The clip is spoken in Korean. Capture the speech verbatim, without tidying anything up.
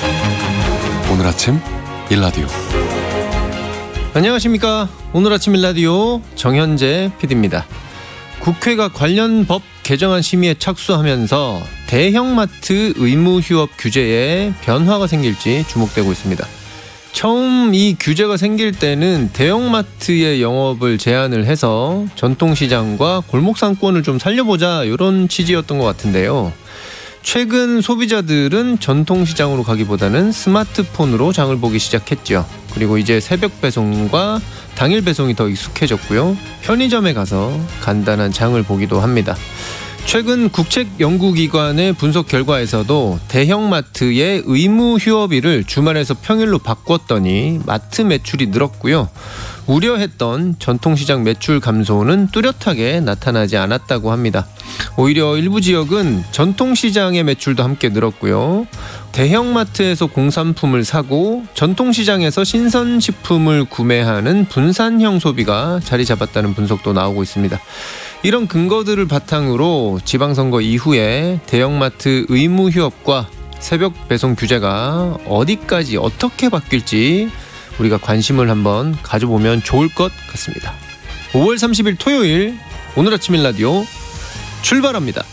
오늘 아침 일라디오. 안녕하십니까. 오늘 아침 일라디오 정현재 피디입니다. 국회가 관련 법 개정안 심의에 착수하면서 대형마트 의무 휴업 규제에 변화가 생길지 주목되고 있습니다. 처음 이 규제가 생길 때는 대형마트의 영업을 제한을 해서 전통시장과 골목상권을 좀 살려보자, 이런 취지였던 것 같은데요. 최근 소비자들은 전통시장으로 가기보다는 스마트폰으로 장을 보기 시작했죠. 그리고 이제 새벽 배송과 당일 배송이 더 익숙해졌고요. 편의점에 가서 간단한 장을 보기도 합니다. 최근 국책연구기관의 분석 결과에서도 대형마트의 의무 휴업일을 주말에서 평일로 바꿨더니 마트 매출이 늘었고요. 우려했던 전통시장 매출 감소는 뚜렷하게 나타나지 않았다고 합니다. 오히려 일부 지역은 전통시장의 매출도 함께 늘었고요. 대형마트에서 공산품을 사고 전통시장에서 신선식품을 구매하는 분산형 소비가 자리 잡았다는 분석도 나오고 있습니다. 이런 근거들을 바탕으로 지방선거 이후에 대형마트 의무 휴업과 새벽 배송 규제가 어디까지 어떻게 바뀔지 우리가 관심을 한번 가져보면 좋을 것 같습니다. 오월 삼십일 토요일 오늘 아침 일라디오 출발합니다.